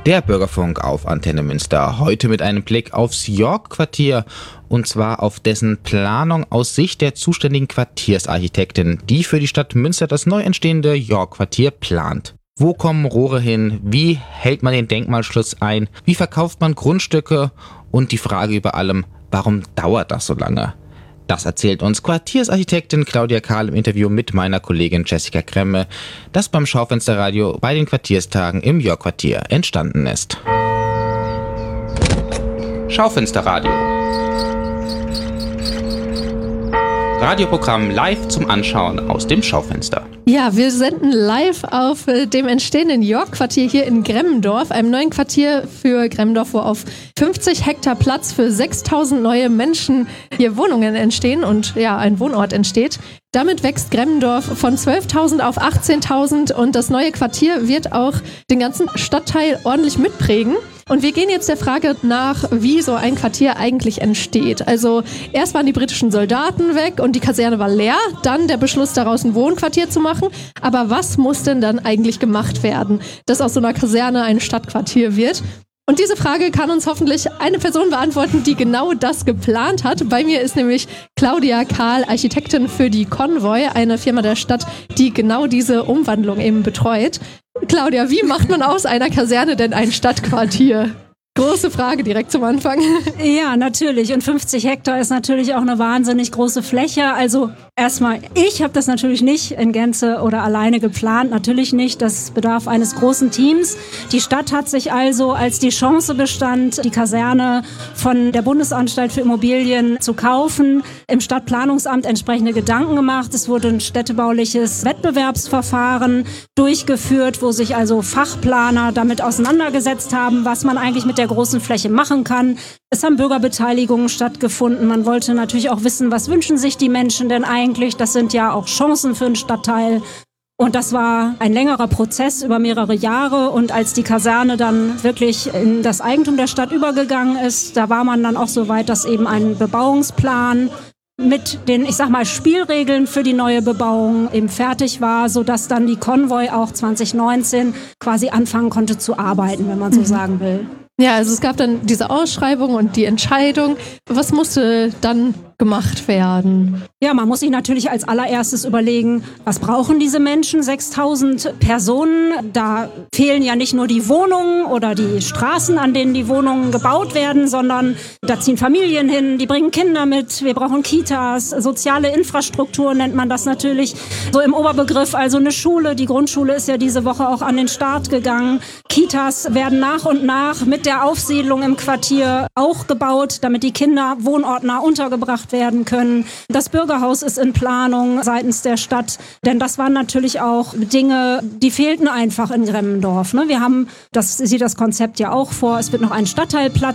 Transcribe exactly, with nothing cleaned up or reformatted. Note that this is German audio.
Der Bürgerfunk auf Antenne Münster. Heute mit einem Blick aufs York-Quartier. Und zwar auf dessen Planung aus Sicht der zuständigen Quartiersarchitektin, die für die Stadt Münster das neu entstehende York-Quartier plant. Wo kommen Rohre hin? Wie hält man den Denkmalschutz ein? Wie verkauft man Grundstücke? Und die Frage über allem, warum dauert das so lange? Das erzählt uns Quartiersarchitektin Claudia Kahl im Interview mit meiner Kollegin Jessica Kremme, das beim Schaufensterradio bei den Quartierstagen im York-Quartier entstanden ist. Schaufensterradio. Radioprogramm live zum Anschauen aus dem Schaufenster. Ja, wir senden live auf äh, dem entstehenden York-Quartier hier in Gremmendorf, einem neuen Quartier für Gremmendorf, wo auf fünfzig Hektar Platz für sechstausend neue Menschen hier Wohnungen entstehen und ja, ein Wohnort entsteht. Damit wächst Gremmendorf von zwölftausend auf achtzehntausend und das neue Quartier wird auch den ganzen Stadtteil ordentlich mitprägen. Und wir gehen jetzt der Frage nach, wie so ein Quartier eigentlich entsteht. Also erst waren die britischen Soldaten weg und die Kaserne war leer, dann der Beschluss daraus ein Wohnquartier zu machen. Aber was muss denn dann eigentlich gemacht werden, dass aus so einer Kaserne ein Stadtquartier wird? Und diese Frage kann uns hoffentlich eine Person beantworten, die genau das geplant hat. Bei mir ist nämlich Claudia Kahl, Architektin für die Convoy, eine Firma der Stadt, die genau diese Umwandlung eben betreut. Claudia, wie macht man aus einer Kaserne denn ein Stadtquartier? Große Frage direkt zum Anfang. Ja, natürlich. Und fünfzig Hektar ist natürlich auch eine wahnsinnig große Fläche. Also erstmal, ich habe das natürlich nicht in Gänze oder alleine geplant. Natürlich nicht. Das bedarf eines großen Teams. Die Stadt hat sich also, als die Chance bestand, die Kaserne von der Bundesanstalt für Immobilien zu kaufen, im Stadtplanungsamt entsprechende Gedanken gemacht. Es wurde ein städtebauliches Wettbewerbsverfahren durchgeführt, wo sich also Fachplaner damit auseinandergesetzt haben, was man eigentlich mit der großen Fläche machen kann. Es haben Bürgerbeteiligungen stattgefunden. Man wollte natürlich auch wissen, was wünschen sich die Menschen denn eigentlich? Das sind ja auch Chancen für einen Stadtteil. Und das war ein längerer Prozess über mehrere Jahre. Und als die Kaserne dann wirklich in das Eigentum der Stadt übergegangen ist, da war man dann auch so weit, dass eben ein Bebauungsplan mit den, ich sag mal, Spielregeln für die neue Bebauung eben fertig war, sodass dann die Convoy auch zwanzig neunzehn quasi anfangen konnte zu arbeiten, wenn man so sagen will. Ja, also es gab dann diese Ausschreibung und die Entscheidung. Was musste dann gemacht werden? Ja, man muss sich natürlich als allererstes überlegen, was brauchen diese Menschen? sechstausend Personen. Da fehlen ja nicht nur die Wohnungen oder die Straßen, an denen die Wohnungen gebaut werden, sondern da ziehen Familien hin, die bringen Kinder mit. Wir brauchen Kitas, soziale Infrastruktur nennt man das natürlich. So im Oberbegriff, also eine Schule. Die Grundschule ist ja diese Woche auch an den Start gegangen. Kitas werden nach und nach mit der Aufsiedlung im Quartier auch gebaut, damit die Kinder wohnortnah untergebracht werden können. Das Bürgerhaus ist in Planung seitens der Stadt, denn das waren natürlich auch Dinge, die fehlten einfach in Gremmendorf. Ne? Wir haben, das sieht das Konzept ja auch vor, es wird noch ein Stadtteilplatz